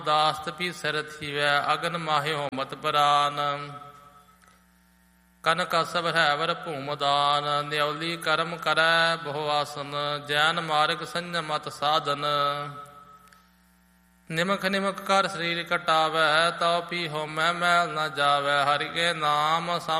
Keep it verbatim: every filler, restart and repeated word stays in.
ਦਾਸਤ ਪੀ ਸਿਰ ਥੀਵੈ ਅਗਨ ਮਾਹਿਓ ਮਤ ਪਰਾਨ। ਕਨਕ ਸਭ ਹੈ ਵਰ ਭੂਮਦਾਨ ਨਿਉਲੀ ਕਰਮ ਕਰੈ ਬਹੁ ਆਸਨ। ਜੈਨ ਮਾਰਗ ਸੰਜਮਤ ਸਾਧਨ ਨਿਮਖ ਨਿਮਖ ਕਰ ਸਰੀਰ ਕਟਾਵੈ। ਤਉ ਪੀ ਹੋਮੈ ਮੈਲ ਨ ਜਾਵੈ ਹਰਿ ਕੇ ਨਾਮ